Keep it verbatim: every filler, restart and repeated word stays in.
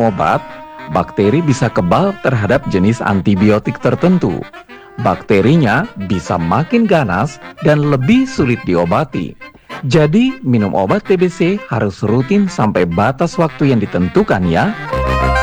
minum obat, bakteri bisa kebal terhadap jenis antibiotik tertentu. Bakterinya bisa makin ganas dan lebih sulit diobati. Jadi, minum obat T B C harus rutin sampai batas waktu yang ditentukan ya.